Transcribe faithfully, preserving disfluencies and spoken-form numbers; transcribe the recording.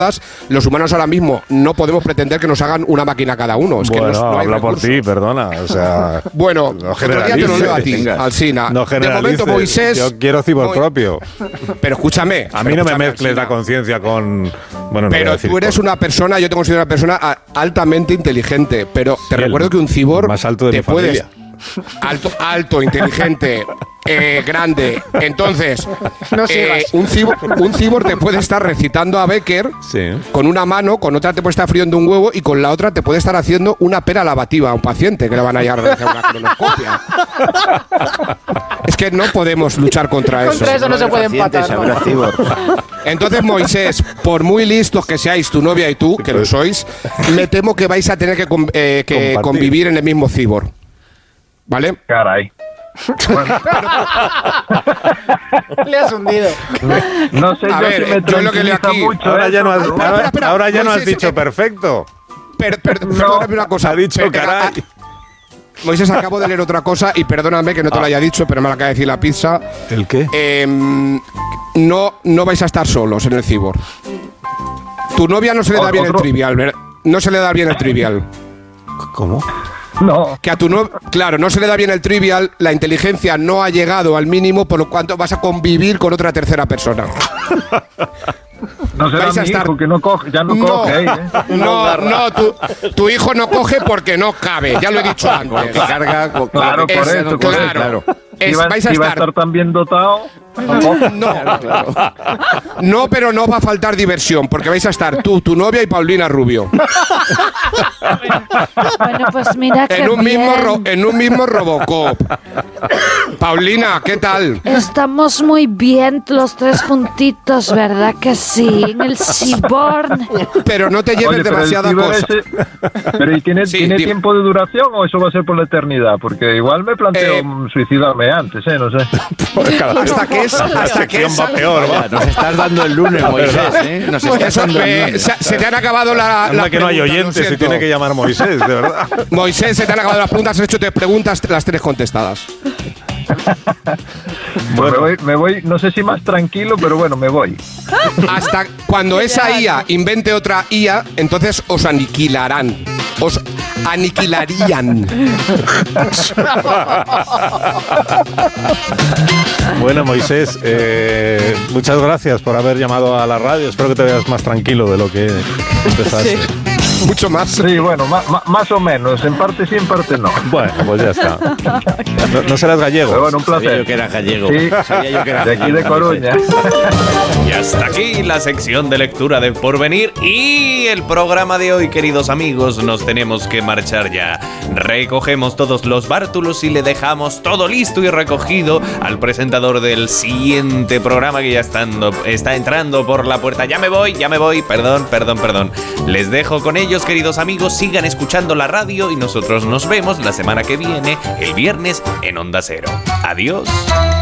los humanos ahora mismo no podemos pretender que nos hagan una máquina cada uno. Es bueno, que no, no hay habla por recursos. ti, perdona. O sea, bueno, no otro día te lo leo a ti, Alsina. No de momento, Moisés. Yo quiero cibor propio. Pero escúchame. A mí no me mezcles Alsina. La conciencia con. Bueno, no pero tú eres con... una persona, yo te considero una persona altamente inteligente. Pero te sí, recuerdo que un cibor. Más alto de te mi familia. Puedes, Alto, alto, inteligente, eh, grande. Entonces, no eh, un, cibor, un cibor te puede estar recitando a Becker sí. con una mano, con otra te puede estar friendo un huevo y con la otra te puede estar haciendo una pera lavativa a un paciente que le van a llegar a hacer una cronoscopia. Es que no podemos luchar contra eso. Contra eso no se puede empatar. ¿No? Entonces, Moisés, por muy listos que seáis tu novia y tú, que lo sois, me temo que vais a tener que, eh, que convivir en el mismo cibor. ¿Vale? Caray. Bueno. Le has hundido. No sé, a yo ver, si me yo lo que leo aquí. Mucho ahora ya no has, espera, ahora, espera, espera. ahora ya no has Moisés, dicho eh, perfecto. Per, per, no. Perdóname una cosa. Ha dicho per, caray. Moisés, acabo de leer otra cosa y perdóname que no te ah. lo haya dicho, pero me lo acaba de decir la pizza. ¿El qué? Eh, no, no vais a estar solos en el cibor. Tu novia no se le da bien el trivial, ¿verdad? No se le da bien el trivial. ¿Cómo? No. Que a tu novia, claro, no se le da bien el trivial, la inteligencia no ha llegado al mínimo, por lo cuanto vas a convivir con otra tercera persona. No será mi estar... hijo que no coge, ya no, no coge. ¿eh? No, no, tu, tu hijo no coge porque no cabe, ya lo he dicho antes. Carga, con, claro, por es, eso, por claro. eso. Claro. Es, si va, vais a, si estar... va a estar tan bien dotado. No, no, claro. No, pero no va a faltar diversión, porque vais a estar tú, tu novia y Paulina Rubio. Bueno, pues mira que en un mismo ro, en un mismo Robocop. Paulina, ¿qué tal? Estamos muy bien los tres juntitos, ¿verdad que sí? En el Ciborn. Pero no te lleves Oye, demasiada pero cosa. Ese, pero ¿y tiene, sí, ¿tiene tío. tiempo de duración o eso va a ser por la eternidad? Porque igual me planteo Eh, suicidarme antes, ¿eh? No sé. Hasta que es, hasta que es, va peor, va. Nos estás dando el lunes, Moisés, ¿eh? Nos estás eso, dando el eh, lunes. se, se te han acabado la, Anda las que no hay preguntas, oyentes, lo se tiene que llamar Moisés, de verdad. Moisés, se te han acabado las preguntas, has hecho tres preguntas, las tres contestadas. Bueno, me voy, me voy, no sé si más tranquilo, pero bueno, me voy. Hasta cuando esa I A invente otra I A, entonces os aniquilarán. Os aniquilarían. Bueno, Moisés, eh, muchas gracias por haber llamado a la radio. Espero que te veas más tranquilo de lo que empezaste. Sí. Mucho más. Sí, bueno, ma, ma, más o menos. En parte sí, en parte no. Bueno, pues ya está. No, no serás gallego. Pero bueno, un placer. Sabía yo que era gallego. Sí, Sabía yo que era de aquí gallego, de Coruña. Y hasta aquí la sección de lectura del porvenir y el programa de hoy, queridos amigos. Nos tenemos que marchar ya. Recogemos todos los bártulos y le dejamos todo listo y recogido al presentador del siguiente programa que ya estando, está entrando por la puerta. Ya me voy, ya me voy. Perdón, perdón, perdón. Les dejo con ellos, queridos amigos. Sigan escuchando la radio y nosotros nos vemos la semana que viene, el viernes, en Onda Cero. Adiós.